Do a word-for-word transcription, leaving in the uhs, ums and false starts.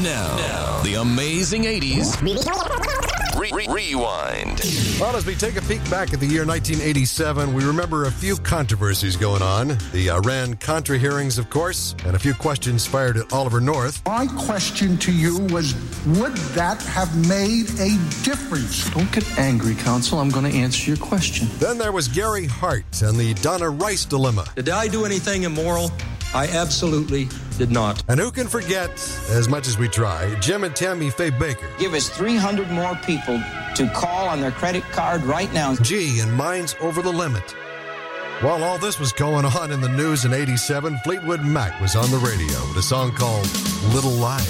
Now, now, the amazing eighties. Re- re- rewind. Well, as we take a peek back at the year nineteen eighty-seven, we remember a few controversies going on. The Iran-Contra hearings, of course, and a few questions fired at Oliver North. My question to you was, would that have made a difference? Don't get angry, counsel. I'm going to answer your question. Then there was Gary Hart and the Donna Rice dilemma. Did I do anything immoral? I absolutely did not. And who can forget, as much as we try, Jim and Tammy Faye Baker. Give us three hundred more people to call on their credit card right now. G and Minds Over the Limit. While all this was going on in the news in eighty-seven, Fleetwood Mac was on the radio with a song called Little Lies.